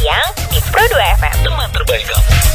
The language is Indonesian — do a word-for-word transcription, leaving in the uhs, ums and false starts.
siang di Pro dua F M. Teman terbaik kamu.